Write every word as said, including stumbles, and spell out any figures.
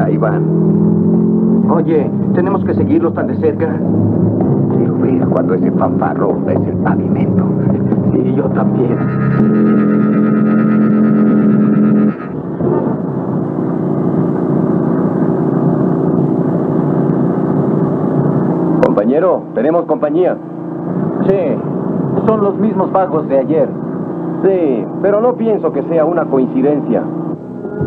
Ahí van. Oye, ¿tenemos que seguirlos tan de cerca? Quiero ver cuando ese fanfarrón es el pavimento. Sí, yo también. Compañero, tenemos compañía. Sí, son los mismos vagos de ayer. Sí, pero no pienso que sea una coincidencia.